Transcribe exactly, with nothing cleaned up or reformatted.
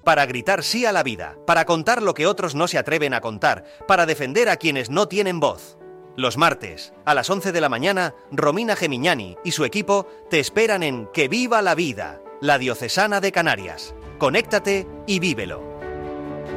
para gritar sí a la vida, para contar lo que otros no se atreven a contar, para defender a quienes no tienen voz. Los martes, a las once de la mañana, Romina Gemignani y su equipo te esperan en Que Viva la Vida, la Diocesana de Canarias. Conéctate y vívelo.